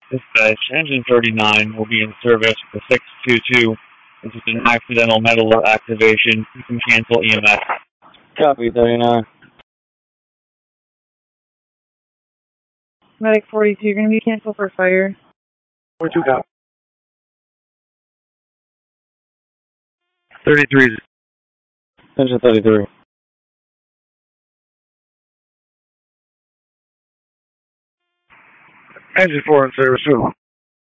Dispatch, engine 39 will be in service for 622. This is an accidental metal activation. You can cancel EMS. Copy, 39. Medic 42, you're going to be canceled for fire. 42 copy. 33. Engine 33. Engine 4 in service too.